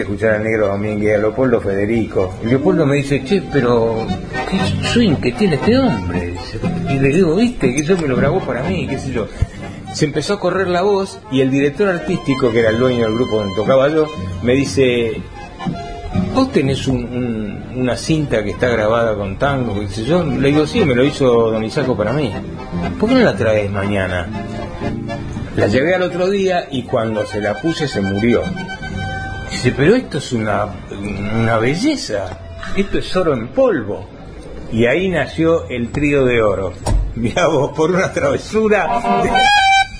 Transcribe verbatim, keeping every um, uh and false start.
escuchar al negro Domínguez y a Leopoldo Federico. Y Leopoldo me dice, che, pero qué swing que tiene este hombre. Y le digo, viste, que eso me lo grabó para mí, qué sé yo. Se empezó a correr la voz y el director artístico, que era el dueño del grupo donde tocaba yo, me dice, vos tenés un, un, una cinta que está grabada con tango, qué sé yo. Le digo, sí, me lo hizo Don Isaco para mí. ¿Por qué no la traes mañana? La llevé al otro día y cuando se la puse se murió. Dice, pero esto es una, una belleza, esto es oro en polvo. Y ahí nació el trío de oro. Mirá vos, por una travesura...